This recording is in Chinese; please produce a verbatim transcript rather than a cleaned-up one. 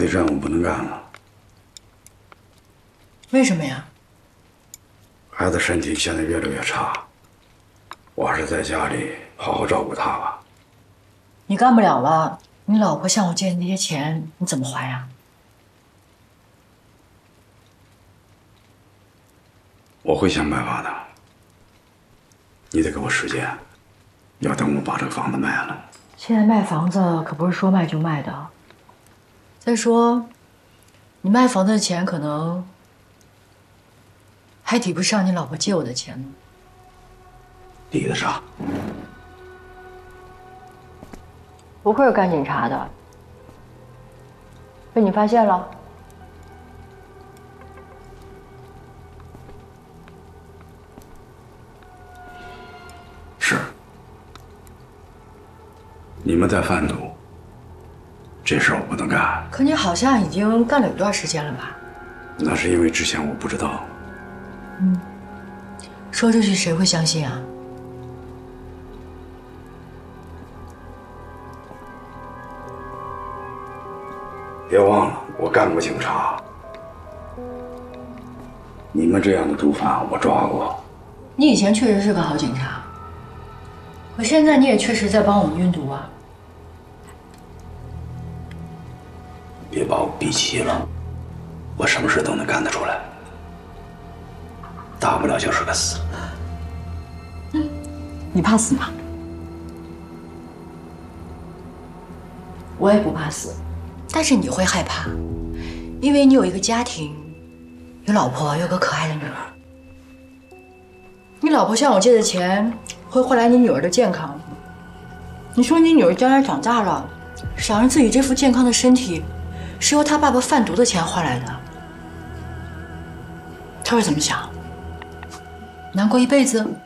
的任务不能干了。 为什么呀？ 孩子身体现在越来越差，我还是在家里好好照顾他吧。 你干不了了，你老婆向我借的那些钱，你怎么还呀？ 我会想办法的。你得给我时间，要等我把这个房子卖了。 现在卖房子可不是说卖就卖的。再说，你卖房子的钱可能还抵不上你老婆借我的钱呢。 抵得上？ 不会是干警察的，被你发现了？ 是。你们在贩毒，这事儿我不能干。 可你好像已经干了有段时间了吧？ 那是因为之前我不知道。 嗯，说出去谁会相信啊？ 别忘了，我干过警察。你们这样的毒贩我抓过。 你以前确实是个好警察，可现在你也确实在帮我们运毒啊。 别把我逼急了，我什么事都能干得出来，大不了就是个死。 嗯，你怕死吗？我也不怕死，但是你会害怕，因为你有一个家庭，有老婆，有个可爱的女儿。你老婆向我借的钱会换来你女儿的健康。你说你女儿将来长大了，想让自己这副健康的身体是由她爸爸贩毒的钱换来的，她会怎么想？难过一辈子？